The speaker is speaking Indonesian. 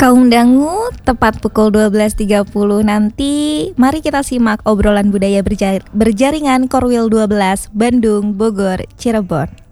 Kaum Dangu, tepat pukul 12.30 nanti, mari kita simak obrolan budaya berjaringan Korwil 12, Bandung, Bogor, Cirebon.